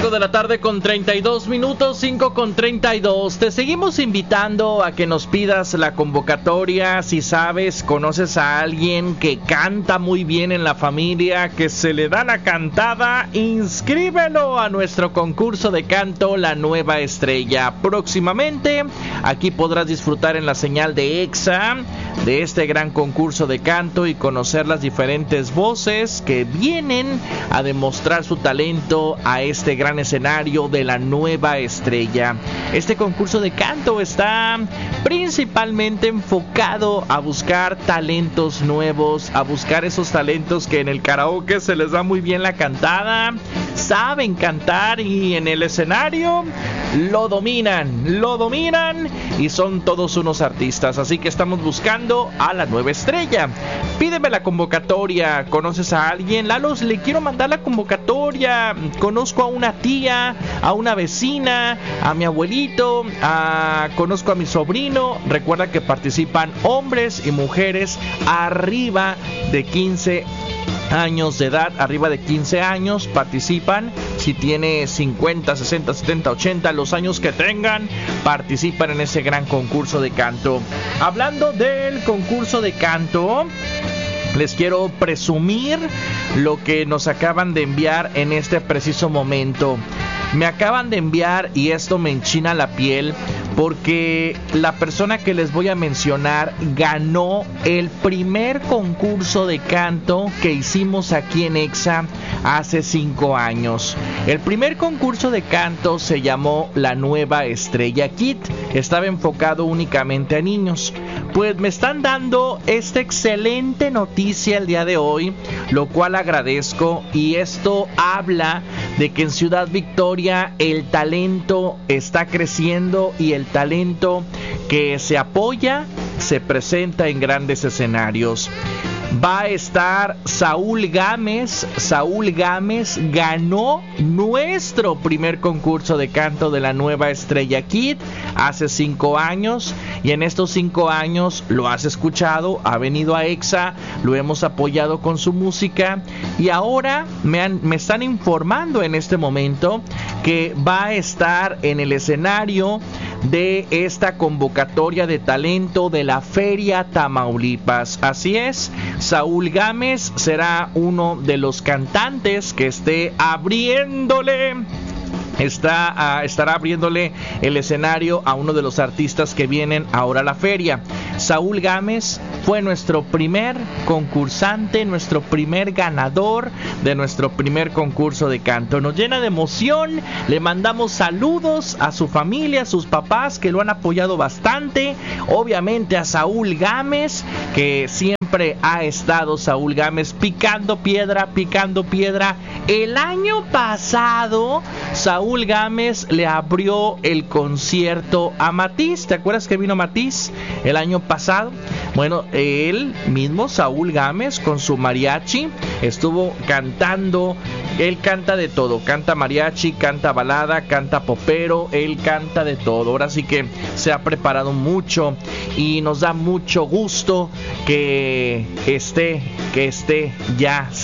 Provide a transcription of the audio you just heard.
5 de la tarde con 32 minutos, 5 con 32. Te seguimos invitando a que nos pidas la convocatoria. Si sabes, conoces a alguien que canta muy bien en la familia, que se le da la cantada, inscríbelo a nuestro concurso de canto La Nueva Estrella. Próximamente, aquí podrás disfrutar en la señal de EXA de este gran concurso de canto y conocer las diferentes voces que vienen a demostrar su talento a este gran escenario de La Nueva Estrella. Este concurso de canto está principalmente enfocado a buscar talentos nuevos, a buscar esos talentos que en el karaoke se les da muy bien la cantada, saben cantar y en el escenario lo dominan y son todos unos artistas. Así que estamos buscando a La Nueva Estrella. Pídeme la convocatoria. ¿Conoces a alguien? Lalos, le quiero mandar la convocatoria. Conozco a una tía, a una vecina, a mi abuelito, conozco a mi sobrino. Recuerda que participan hombres y mujeres arriba de 15 años de edad, arriba de 15 años participan. Si tiene 50, 60, 70, 80, los años que tengan, participan en ese gran concurso de canto. Hablando del concurso de canto, les quiero presumir lo que nos acaban de enviar en este preciso momento. Me acaban de enviar, y esto me enchina la piel, porque la persona que les voy a mencionar ganó el primer concurso de canto que hicimos aquí en EXA hace 5 años. El primer concurso de canto se llamó La Nueva Estrella Kid. Estaba enfocado únicamente a niños. Pues me están dando esta excelente noticia el día de hoy, lo cual agradezco, y esto habla de que en Ciudad Victoria el talento está creciendo y el talento que se apoya se presenta en grandes escenarios. Va a estar Saúl Gámez. Saúl Gámez ganó nuestro primer concurso de canto de La Nueva Estrella Kid hace 5 años. Y en estos 5 años lo has escuchado, ha venido a EXA, lo hemos apoyado con su música. Y ahora me están informando en este momento que va a estar en el escenario de esta convocatoria de talento de la Feria Tamaulipas. Así es, Saúl Gámez será uno de los cantantes que estará abriéndole el escenario a uno de los artistas que vienen ahora a la feria. Saúl Gámez fue nuestro primer concursante, nuestro primer ganador de nuestro primer concurso de canto. Nos llena de emoción, le mandamos saludos a su familia, a sus papás que lo han apoyado bastante, obviamente a Saúl Gámez, que siempre ha estado Saúl Gámez picando piedra. El año pasado Saúl Gámez le abrió el concierto a Matiz. ¿Te acuerdas que vino Matiz el año pasado? Bueno, él mismo, Saúl Gámez, con su mariachi, estuvo cantando. Él canta de todo, canta mariachi, canta balada, canta popero, él canta de todo. Ahora sí que se ha preparado mucho y nos da mucho gusto que esté ya